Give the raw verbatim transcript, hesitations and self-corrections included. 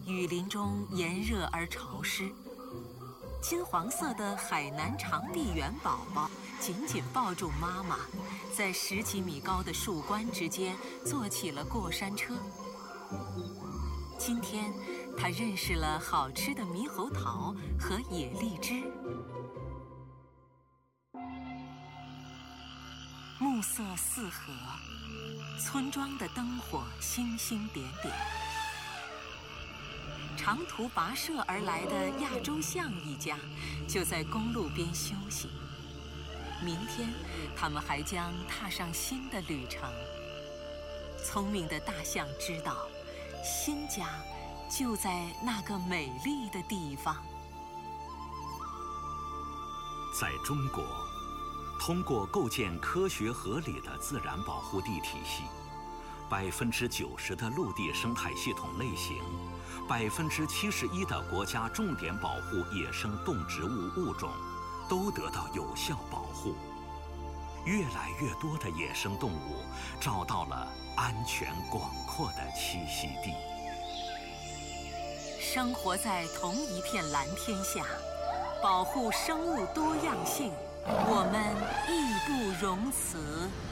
雨林中炎热而潮湿，金黄色的海南长臂猿宝宝紧紧抱住妈妈，在十几米高的树冠之间做起了过山车。今天，它认识了好吃的猕猴桃和野荔枝。暮色四合，村庄的灯火星星点点。长途跋涉而来的亚洲象一家就在公路边休息。明天，他们还将踏上新的旅程。聪明的大象知道，新家就在那个美丽的地方。 在中国，通过构建科学合理的自然保护地体系，百分之九十的陆地生态系统类型，百分之七十一的国家重点保护野生动植物物种都得到有效保护。越来越多的野生动物找到了安全广阔的栖息地。 生活在同一片蓝天下，保护生物多样性，我们义不容辞。